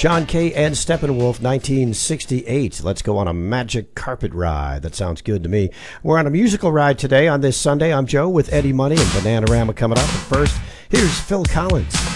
John Kay and Steppenwolf, 1968. Let's go on a magic carpet ride. That sounds good to me. We're on a musical ride today on this Sunday. I'm Joe with Eddie Money and Bananarama coming up. But first, here's Phil Collins.